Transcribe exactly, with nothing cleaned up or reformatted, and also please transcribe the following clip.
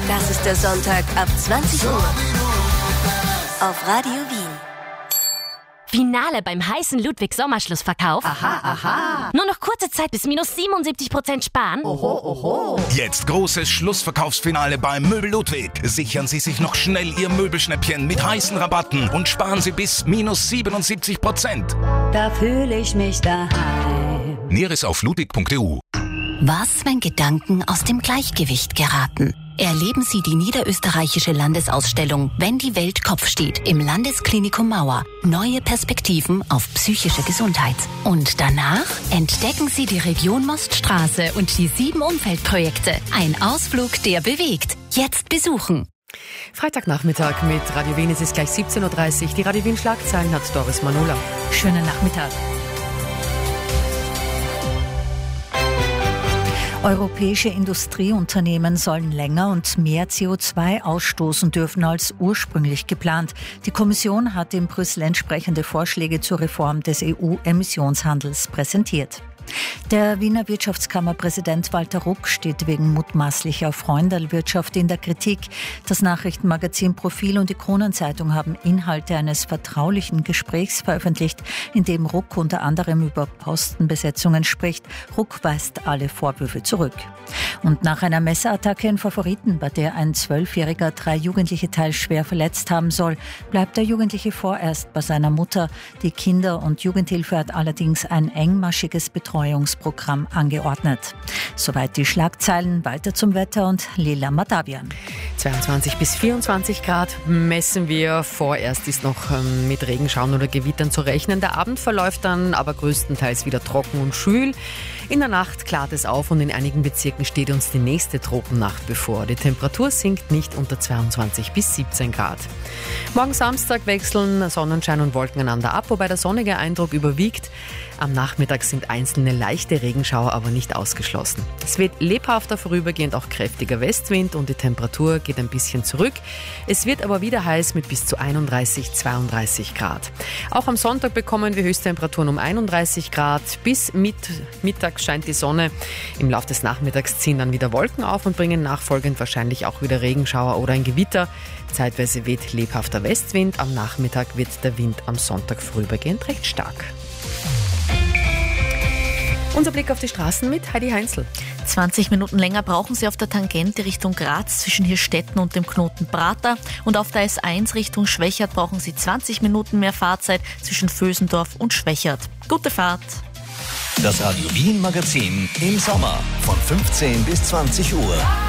Das ist der Sonntag ab zwanzig Uhr auf Radio Wien. Finale beim heißen Ludwig-Sommerschlussverkauf. Aha, aha. Nur noch kurze Zeit bis minus siebenundsiebzig Prozent sparen. Oho, oho. Jetzt großes Schlussverkaufsfinale beim Möbel Ludwig. Sichern Sie sich noch schnell Ihr Möbelschnäppchen mit heißen Rabatten und sparen Sie bis minus siebenundsiebzig Prozent. Da fühle ich mich daheim. Näheres auf ludwig punkt e u. Was, wenn Gedanken aus dem Gleichgewicht geraten? Erleben Sie die niederösterreichische Landesausstellung Wenn die Welt Kopf steht im Landesklinikum Mauer. Neue Perspektiven auf psychische Gesundheit. Und danach entdecken Sie die Region Moststraße und die sieben Umfeldprojekte. Ein Ausflug, der bewegt. Jetzt besuchen. Freitagnachmittag mit Radio Wien. Es ist gleich siebzehn Uhr dreißig. Die Radio Wien Schlagzeilen hat Doris Manola. Schönen Nachmittag. Europäische Industrieunternehmen sollen länger und mehr C O zwei ausstoßen dürfen als ursprünglich geplant. Die Kommission hat in Brüssel entsprechende Vorschläge zur Reform des E U-Emissionshandels präsentiert. Der Wiener Wirtschaftskammerpräsident Walter Ruck steht wegen mutmaßlicher Freundelwirtschaft in der Kritik. Das Nachrichtenmagazin Profil und die Kronenzeitung haben Inhalte eines vertraulichen Gesprächs veröffentlicht, in dem Ruck unter anderem über Postenbesetzungen spricht. Ruck weist alle Vorwürfe zurück. Und nach einer Messerattacke in Favoriten, bei der ein Zwölfjähriger drei Jugendliche teils schwer verletzt haben soll, bleibt der Jugendliche vorerst bei seiner Mutter. Die Kinder- und Jugendhilfe hat allerdings ein engmaschiges Betreuungsprogramm angeordnet. Soweit die Schlagzeilen, weiter zum Wetter und Lila Madavian. zweiundzwanzig bis vierundzwanzig Grad messen wir. Vorerst ist noch ähm, mit Regenschauern oder Gewittern zu rechnen. Der Abend verläuft dann aber größtenteils wieder trocken und schwül. In der Nacht klart es auf und in einigen Bezirken steht uns die nächste Tropennacht bevor. Die Temperatur sinkt nicht unter zweiundzwanzig bis siebzehn Grad. Morgen Samstag wechseln Sonnenschein und Wolken einander ab, wobei der sonnige Eindruck überwiegt. Am Nachmittag sind einzelne leichte Regenschauer aber nicht ausgeschlossen. Es wird lebhafter, vorübergehend auch kräftiger Westwind und die Temperatur geht ein bisschen zurück. Es wird aber wieder heiß mit bis zu einunddreißig, zweiunddreißig Grad. Auch am Sonntag bekommen wir Höchsttemperaturen um einunddreißig Grad. Bis mit, mittags scheint die Sonne. Im Laufe des Nachmittags ziehen dann wieder Wolken auf und bringen nachfolgend wahrscheinlich auch wieder Regenschauer oder ein Gewitter. Zeitweise weht lebhafter Westwind. Am Nachmittag wird der Wind am Sonntag vorübergehend recht stark. Unser Blick auf die Straßen mit Heidi Heinzl. zwanzig Minuten länger brauchen Sie auf der Tangente Richtung Graz zwischen Hirstetten und dem Knoten Prater. Und auf der S eins Richtung Schwächert brauchen Sie zwanzig Minuten mehr Fahrzeit zwischen Vösendorf und Schwächert. Gute Fahrt! Das Radio Wien Magazin im Sommer von fünfzehn bis zwanzig Uhr.